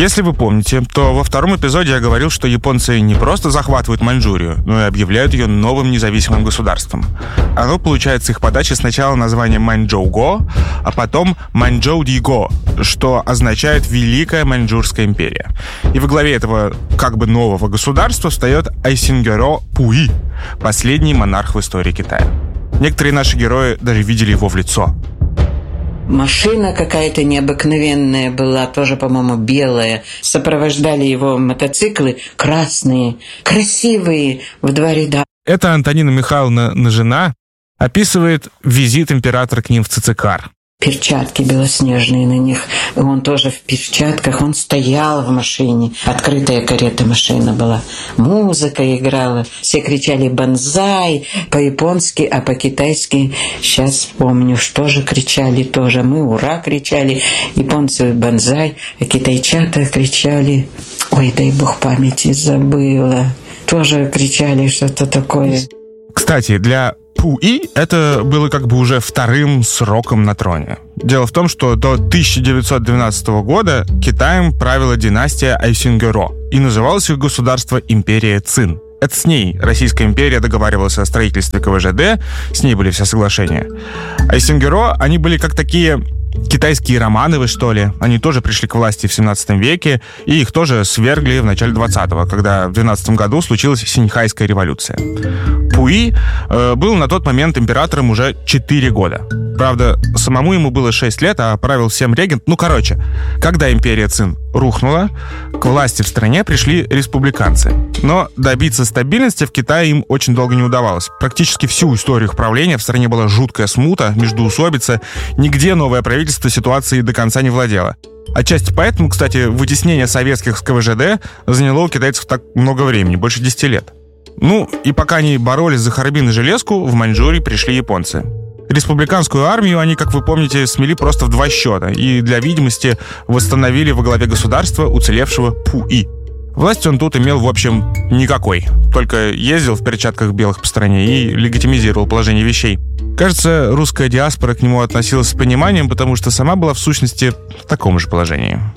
Если вы помните, то во втором эпизоде я говорил, что японцы не просто захватывают Маньчжурию, но и объявляют ее новым независимым государством. Оно получает с их подачи сначала название Маньчжоу-го, а потом Маньчжоу-ди-го, что означает «Великая Маньчжурская империя». И во главе этого как бы нового государства встает Айсингеро Пуи, последний монарх в истории Китая. Некоторые наши герои даже видели его в лицо. Машина какая-то необыкновенная была, тоже, по-моему, белая. Сопровождали его мотоциклы красные, красивые, в два ряда. Это Антонина Михайловна Нажина описывает визит императора к ним в Цицикар. Перчатки белоснежные на них. Он тоже в перчатках. Он стоял в машине. Открытая карета машина была. Музыка играла. Все кричали «Бонзай» по-японски, а по-китайски сейчас вспомню, что же кричали тоже. Мы «Ура» кричали. Японцы «Бонзай», а китайчата кричали... Ой, дай бог памяти, забыла. Тоже кричали что-то такое. Кстати, для Пуи это было как бы уже вторым сроком на троне. Дело в том, что до 1912 года Китаем правила династия Айсингеро, и называлось их государство Империя Цин. Это с ней Российская империя договаривалась о строительстве КВЖД, с ней были все соглашения. Айсингеро, они были как такие китайские Романовы, что ли. Они тоже пришли к власти в 17 веке, и их тоже свергли в начале 20-го, когда в 12 году случилась Синьхайская революция. Пуи был на тот момент императором уже 4 года. Правда, самому ему было 6 лет, а правил всем регент. Когда империя Цин рухнула, к власти в стране пришли республиканцы. Но добиться стабильности в Китае им очень долго не удавалось. Практически всю историю их правления в стране была жуткая смута, междоусобица. Нигде новое правительство ситуацией до конца не владело. Отчасти поэтому, кстати, вытеснение советских с КВЖД заняло у китайцев так много времени, больше 10 лет. И пока они боролись за Харбин и Железку, в Маньчжурии пришли японцы. Республиканскую армию они, как вы помните, смели просто в 2 счета и для видимости восстановили во главе государства уцелевшего Пуи. Власть он тут имел, в общем, никакой. Только ездил в перчатках белых по стране и легитимизировал положение вещей. Кажется, русская диаспора к нему относилась с пониманием, потому что сама была в сущности в таком же положении.